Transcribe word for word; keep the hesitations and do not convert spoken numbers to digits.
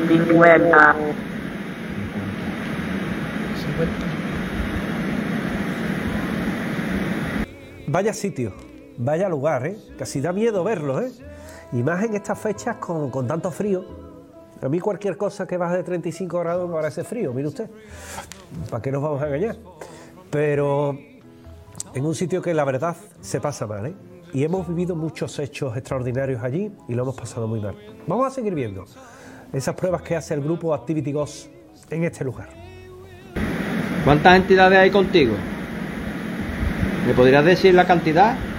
cincuenta. Vaya sitio, vaya lugar, ¿eh? Casi da miedo verlo, ¿eh? Y más en estas fechas con, con tanto frío. A mí cualquier cosa que baje de treinta y cinco grados me parece frío, mire usted. ¿Para qué nos vamos a engañar? Pero en un sitio que la verdad se pasa mal, ¿eh? Y hemos vivido muchos hechos extraordinarios allí y lo hemos pasado muy mal. Vamos a seguir viendo esas pruebas que hace el grupo Activity Ghost en este lugar. ¿Cuántas entidades hay contigo? ¿Me podrías decir la cantidad?